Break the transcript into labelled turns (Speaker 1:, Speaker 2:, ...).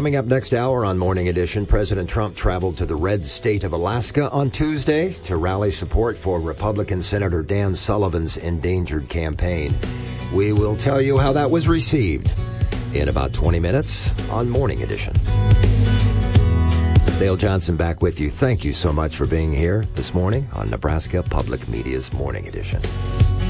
Speaker 1: Coming up next hour on Morning Edition, President Trump traveled to the red state of Alaska on Tuesday to rally support for Republican Senator Dan Sullivan's endangered campaign. We will tell you how that was received in about 20 minutes on Morning Edition. Dale Johnson back with you. Thank you so much for being here this morning on Nebraska Public Media's Morning Edition.